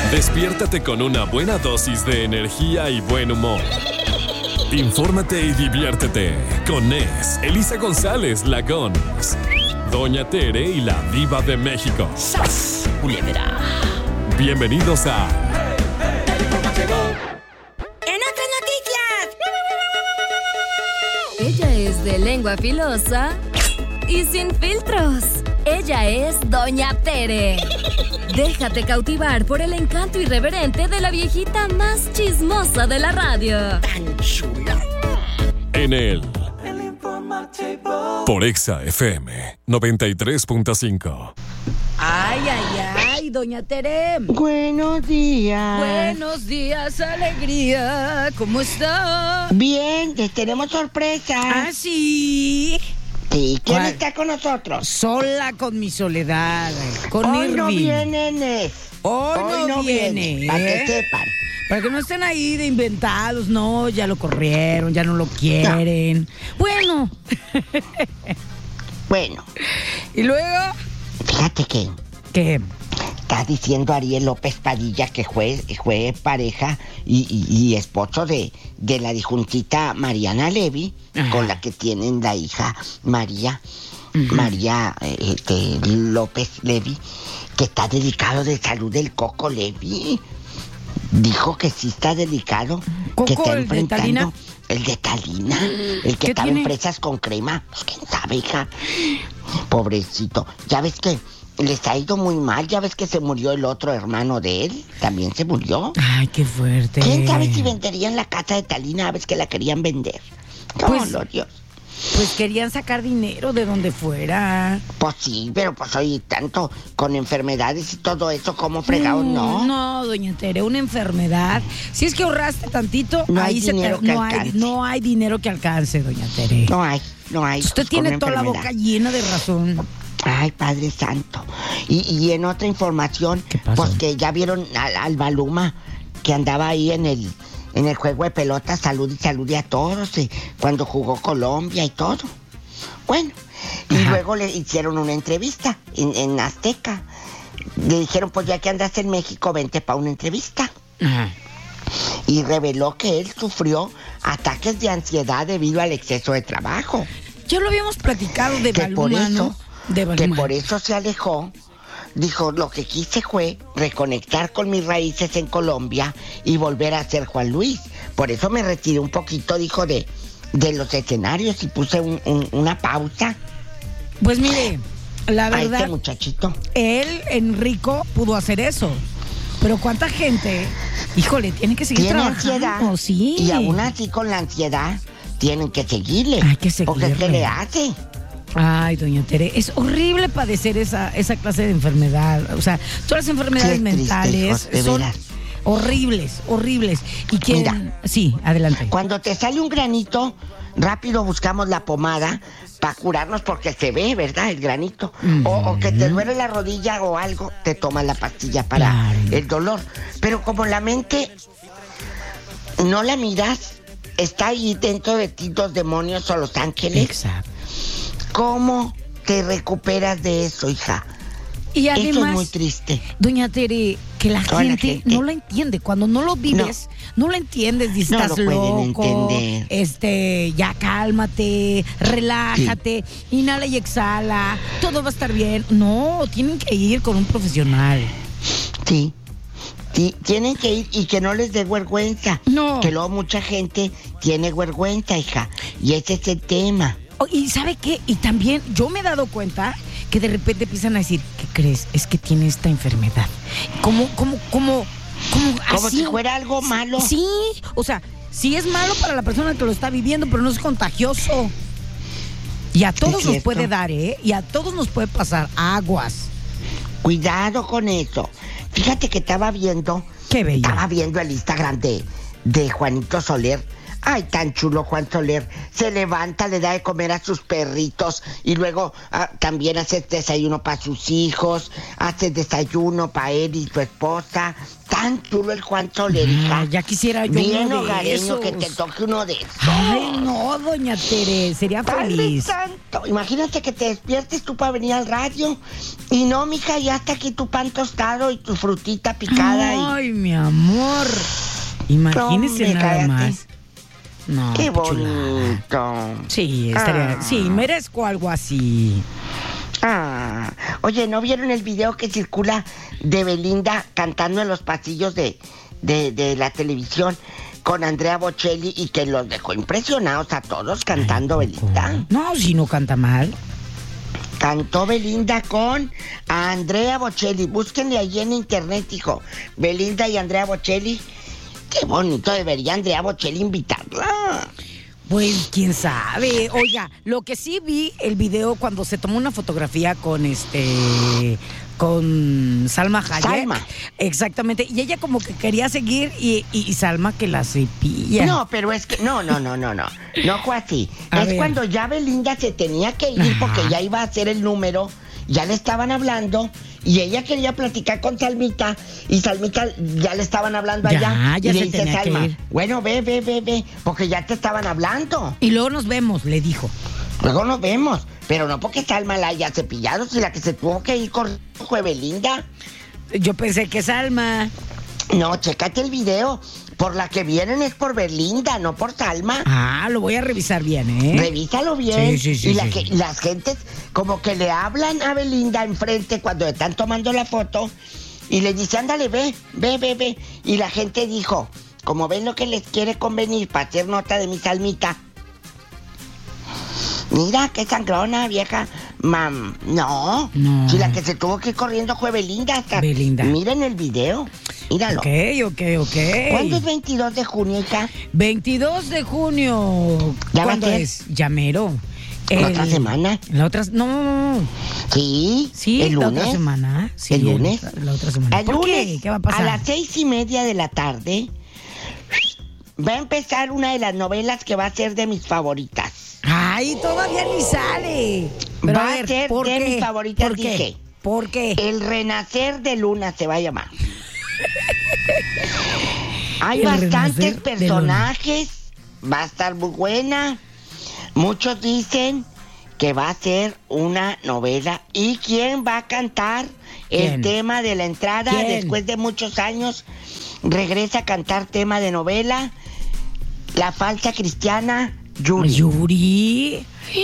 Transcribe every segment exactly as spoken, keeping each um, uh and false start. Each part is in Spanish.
Despiértate con una buena dosis de energía y buen humor. Infórmate y diviértete con Nes, Elisa González, la Gons, Doña Tere y la Diva de México. ¡Sas! Culebra. Bienvenidos a... ¡En otras noticias! Ella es de lengua filosa y sin filtros. Ella es Doña Tere. Déjate cautivar por el encanto irreverente de la viejita más chismosa de la radio. Tan chula. En el... Por Exa F M noventa y tres punto cinco. Ay, ay, ay, Doña Tere. Buenos días. Buenos días, alegría. ¿Cómo está? Bien, les tenemos sorpresa. Ah, sí. Sí, ¿quién ¿Cuál? está con nosotros? Sola con mi soledad. Con Hoy Irving. no viene Nes. Hoy, Hoy no, no viene. viene, para ¿eh? que sepan. Para que no estén ahí de inventados. No, ya lo corrieron, ya no lo quieren. Bueno. Bueno, Y luego, fíjate que ¿qué? está diciendo Ariel López Padilla que fue, fue pareja y, y, y esposo de, de la dijuntita Mariana Levy, Ajá. con la que tienen la hija María, Ujú. María eh, este, López Levy, que está delicado de salud el Coco Levy. Dijo que sí está delicado, ¿Coco, que está el de enfrentando Talina? el de Talina, el que ¿Qué estaba tiene? en fresas con crema. Pues quién sabe, hija. Pobrecito. Ya ves que les ha ido muy mal. Ya ves que se murió el otro hermano de él. También se murió. Ay, qué fuerte. ¿Quién sabe si venderían la casa de Talina? A ver que la querían vender. Pues- No, Dios. Pues querían sacar dinero de donde fuera. Pues sí, pero pues hoy tanto con enfermedades y todo eso, ¿cómo fregados no? No, doña Tere, una enfermedad. Si es que ahorraste tantito, No hay ahí se te, dinero que no hay, alcance. no hay dinero que alcance, doña Tere. No hay, no hay. Usted pues, con tiene toda la enfermedad. boca llena de razón. Ay, Padre Santo. Y, y en otra información, ¿Qué pasó? pues que ya vieron al, al Maluma que andaba ahí en el en el juego de pelota, salud y salud y a todos, eh, cuando jugó Colombia y todo. Bueno, y Ajá. luego le hicieron una entrevista en, en Azteca. Le dijeron, pues ya que andas en México, vente para una entrevista. Ajá. Y reveló que él sufrió ataques de ansiedad debido al exceso de trabajo. Ya lo habíamos platicado de que por Baluma, eso, ¿no? De que Baluma. por eso se alejó. Dijo, lo que quise fue reconectar con mis raíces en Colombia y volver a ser Juan Luis. Por eso me retiré un poquito, dijo, de, de los escenarios y puse un- un- una pausa Pues mire, la a verdad, este muchachito. él, Enrico, pudo hacer eso. Pero cuánta gente, híjole, tiene que seguir Tiene trabajando. ansiedad. Sí. Y aún así con la ansiedad tienen que seguirle. Hay que Porque ¿qué seguirle. le hace? Ay, doña Tere, es horrible padecer esa, esa clase de enfermedad. O sea, todas las enfermedades Qué triste, mentales hijos, de son veras. horribles, horribles. Y que Mira. sí, adelante. Cuando te sale un granito, rápido buscamos la pomada para curarnos porque se ve, ¿verdad? El granito. O, o que te duele la rodilla o algo, te tomas la pastilla para Claro. el dolor. Pero como la mente no la miras, está ahí dentro de ti los demonios o los ángeles. Exacto. ¿Cómo te recuperas de eso, hija? Y Eso es además, muy triste. doña Tere, que la Toda la gente, gente. no lo entiende. Cuando no lo vives, no, lo entiendes. Dices, No estás lo pueden loco. entender. Este, ya cálmate, relájate, inhala y exhala. Todo va a estar bien. No, tienen que ir con un profesional. Sí. Sí, tienen que ir y que no les dé vergüenza. No. Que luego mucha gente tiene vergüenza, hija. Y ese es el tema. Oh, y ¿sabe qué? Y también yo me he dado cuenta que de repente empiezan a decir, ¿qué crees? Es que tiene esta enfermedad. ¿Cómo, cómo, cómo, cómo Como así? si fuera algo malo. Sí, o sea, sí es malo para la persona que lo está viviendo, pero no es contagioso. Y a todos Es nos cierto. puede dar, ¿eh? Y a todos nos puede pasar aguas. Cuidado con eso. Fíjate que estaba viendo. Qué bello. Estaba viendo el Instagram de, de Juanito Soler. Ay, tan chulo Juan Soler. Se levanta, le da de comer a sus perritos y luego ah, también hace desayuno para sus hijos, hace desayuno para él y su esposa. Está tan chulo el Juan Soler, hija. Ah, ya quisiera yo Bien uno de hogareño esos. que te toque uno de esos. Ay, no, doña Tere, sería Padre feliz. santo, imagínate que te despiertes tú para venir al radio y no, mija, ya está aquí tu pan tostado y tu frutita picada. y... Ay, mi amor. Imagínese Hombre, nada cállate. más. No, Qué chulada. bonito. Sí, estaría, Ah. sí, merezco algo así. Ah, oye, ¿no vieron el video que circula de Belinda cantando en los pasillos de, de, de la televisión con Andrea Bocelli y que los dejó impresionados a todos cantando Belinda? No, si no canta mal. Cantó Belinda con Andrea Bocelli. Búsquenle allí en internet, hijo. Belinda y Andrea Bocelli. Qué bonito, debería Andrea Bocelli invitarla. Pues quién sabe. Oiga, lo que sí vi el video cuando se tomó una fotografía con este con Salma Hayek. Salma. Exactamente. Y ella como que quería seguir y, y, y Salma que la cepilla. No, pero es que no, no, no, no, no. No fue así. A es ver. cuando ya Belinda se tenía que ir porque ya iba a hacer el número, ya le estaban hablando y ella quería platicar con Salmita y Salmita ya le estaban hablando Ya, allá. ya y se le dice tenía que Salma, ir. bueno, ve, ve, ve, ve, porque ya te estaban hablando. Y luego nos vemos, le dijo. Luego nos vemos, pero no porque Salma la haya cepillado, si la que se tuvo que ir corriendo fue Belinda. Yo pensé que Salma. No, chécate el video. Por la que vienen es por Belinda, no por Salma. Ah, lo voy a revisar bien, ¿eh? Revísalo bien. Sí, sí, sí, y la sí, que- sí. las gentes como que le hablan a Belinda enfrente cuando están tomando la foto y le dice, ándale, ve, ve, ve, ve. Y la gente dijo, como ven lo que les quiere convenir para hacer nota de mi Salmita. Mira, qué sangrona, vieja. Mam, no. No. Si la que se tuvo que ir corriendo fue Belinda. Hasta... Belinda. Miren el video. Míralo. Ok, ok, ok. ¿Cuándo es veintidós de junio, hija? veintidós de junio. ¿Ya va ¿Cuándo a ser? es? Llamero. ¿La otra semana? La otra... No. Sí. Sí, el la lunes. otra semana. Sí, ¿El lunes? La, la otra semana. El ¿Por lunes, qué? ¿Qué va a pasar? A las seis y media de la tarde va a empezar una de las novelas que va a ser de mis favoritas. Ay, todavía ni sale. Pero Va a ver, ser ¿por de qué? mis favoritas, ¿Por qué? dije. ¿Por qué? El renacer de Luna se va a llamar. Hay El bastantes renacer de personajes, va a estar muy buena. Muchos dicen que va a ser una novela. ¿Y quién va a cantar ¿Quién? el tema de la entrada? ¿Quién? Después de muchos años, regresa a cantar tema de novela. La falsa cristiana Yuri. Yuri.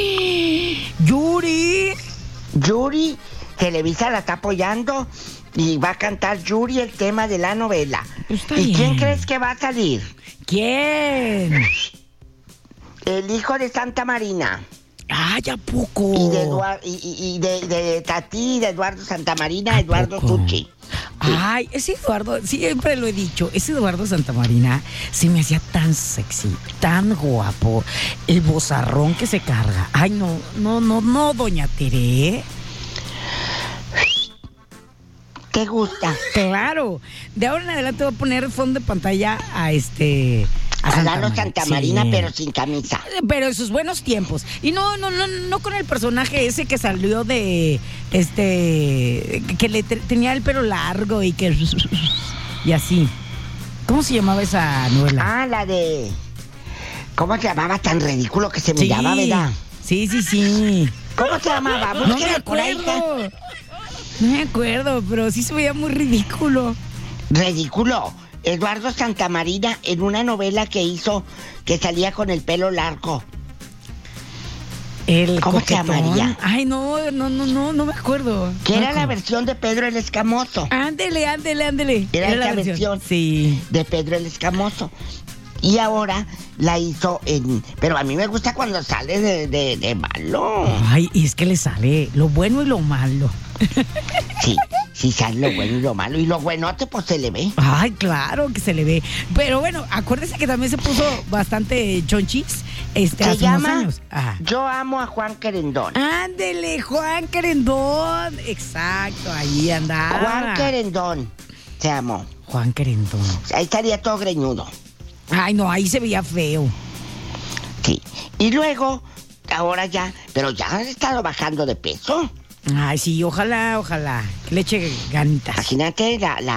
Yuri. Yuri, Televisa la está apoyando y va a cantar Yuri el tema de la novela. Está ¿Y bien. quién crees que va a salir? ¿Quién? El hijo de Santa Marina. Ay, ¿a poco? Y de, Eduard- y, y- y de, de Tati, de Eduardo Santamarina, ¿A Eduardo poco? Suchi. Ay, ese Eduardo, siempre lo he dicho, ese Eduardo Santamarina se me hacía tan sexy, tan guapo, el bozarrón que se carga. Ay, no, no, no, no, doña Tere. ¿Te gusta? Claro, de ahora en adelante voy a poner fondo de pantalla a este... A Santa Lalo Marina. Santamarina, Sí. pero sin camisa. Pero en sus buenos tiempos. Y no, no, no, no con el personaje ese que salió de este que le te- tenía el pelo largo y que y así. ¿Cómo se llamaba esa novela? Ah, la de... ¿Cómo se llamaba? Tan ridículo que se miraba, ¿verdad? Sí, sí, sí. ¿Cómo se llamaba? No me Búsquela por ahí, hija. acuerdo. No me acuerdo, pero sí se veía muy ridículo. Ridículo. Eduardo Santamarina en una novela que hizo que salía con el pelo largo. El ¿Cómo se coquetón. llamaría? Ay, no, no, no, no, no me acuerdo. Que No era me la acuerdo. versión de Pedro el Escamoso. Ándele, ándele, ándele. Era la esa versión. Sí. De Pedro el Escamoso. Y ahora la hizo en... Pero a mí me gusta cuando sale de, de, de malo. Ay, y es que le sale lo bueno y lo malo. Sí, sí sale lo bueno y lo malo. Y lo buenote pues se le ve. Ay, claro que se le ve. Pero bueno, acuérdese que también se puso bastante chonchis este, Se hace llama unos años. Ajá. Yo amo a Juan Querendón. Ándele, Juan Querendón. Exacto, ahí andaba. Juan Querendón se amó. Juan Querendón. Ahí estaría todo greñudo. Ay, no, ahí se veía feo. Sí. Y luego, ahora ya, pero ya ha estado bajando de peso. Ay, sí, ojalá, ojalá. Que le eche ganitas. Imagínate la, la,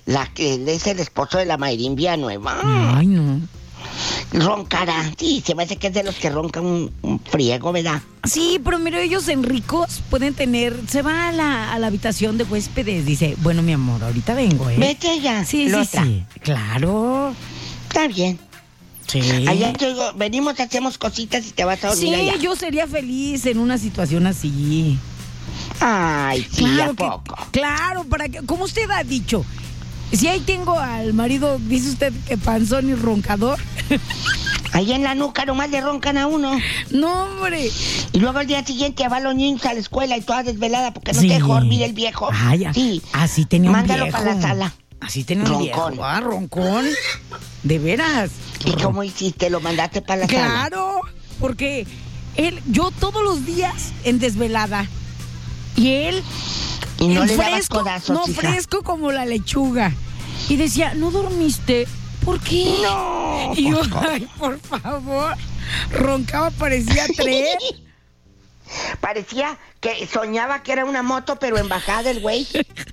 la que él es el esposo de la Mayrín Villanueva. Ay, no. Roncará. Sí, se me hace que es de los que roncan un, un friego, ¿verdad? Sí, pero mira, ellos en ricos pueden tener... Se va a la, a la habitación de huéspedes. Dice, bueno, mi amor, ahorita vengo, ¿eh? Vete ya. Sí, sí, Lota. sí. Claro. Está bien. Sí. Allá yo digo, venimos, hacemos cositas y te vas a dormir Sí, allá. yo sería feliz en una situación así. Ay, sí, Claro ¿a que- poco? claro, para que, como usted ha dicho, si ahí tengo al marido, dice usted que panzón y roncador. Ahí en la nuca nomás le roncan a uno. No, hombre. Y luego al día siguiente va los niños a la escuela y toda desvelada porque no Sí. te dejó dormir el viejo. Ay, ya. Sí. Así tenía un Mándalo viejo. para la sala. Así tenía un Roncón. viejo. Ah, roncón. De veras. ¿Y cómo hiciste? ¿Lo mandaste para la sala? Claro, porque él, yo todos los días en desvelada. Y él, Y no en le dabas fresco, codazos, no hija. fresco como la lechuga. Y decía, ¿no dormiste? ¿Por qué? No, Y yo, pues, ¿cómo? ay, por favor. Roncaba, parecía tres. Parecía que soñaba que era una moto, pero en bajada el güey.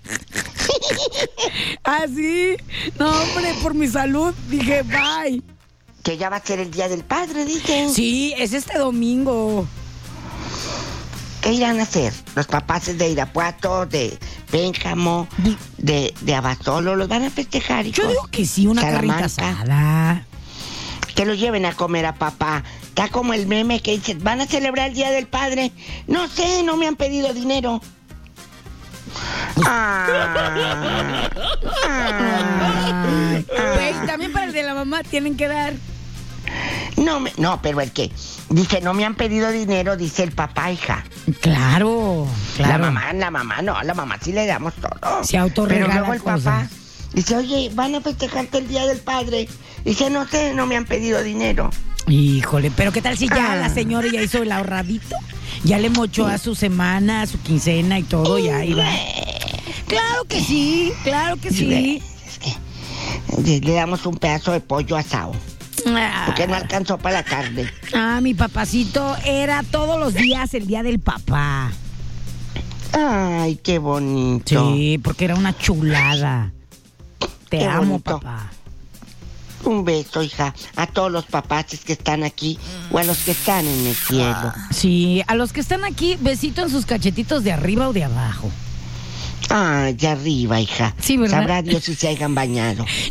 Así. No, hombre, por mi salud, dije, bye. Que ya va a ser el Día del Padre, dicen. Sí, es este domingo. ¿Qué irán a hacer? Los papás de Irapuato, de Pénjamo, de, de Abasolo, los van a festejar, hijos. Yo digo que sí, una carrita Salamanca. asada. Que lo lleven a comer a papá. Está como el meme que dice, ¿van a celebrar el Día del Padre? No sé, no me han pedido dinero. Ah, ah, Güey, también para el de la mamá tienen que dar. no, me- no, pero el que dice, no me han pedido dinero, dice el papá, hija. Claro, claro. La mamá, la mamá no, la mamá sí le damos todo. Se autorregala Pero luego el cosas. papá dice, oye, ¿van a festejarte el Día del Padre? Dice, no sé, no me han pedido dinero. Híjole, pero ¿qué tal si ya Ah. la señora ya hizo el ahorradito? Ya le mochó a su semana, a su quincena y todo, ya iba. Claro que sí, claro que sí. Es que le le damos un pedazo de pollo asado, porque no alcanzó para la carne. Ah, mi papacito era todos los días el día del papá. Ay, qué bonito. Sí, porque era una chulada. Te Qué amo, bonito. papá. Un beso, hija, a todos los papaces que están aquí o a los que están en el cielo. Sí, a los que están aquí, besito en sus cachetitos de arriba o de abajo. Ay, de arriba, hija. Sí, ¿verdad? Sabrá Dios si se hayan bañado.